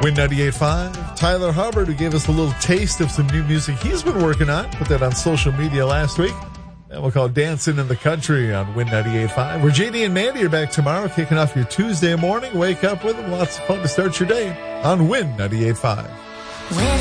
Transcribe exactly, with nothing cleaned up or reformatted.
Win ninety-eight point five. Tyler Hubbard, who gave us a little taste of some new music he's been working on. Put that on social media last week. And we'll call Dancing in the Country on Win ninety-eight point five. Where J D and Mandy are back tomorrow, kicking off your Tuesday morning. Wake up with them. Lots of fun to start your day on Win ninety-eight point five.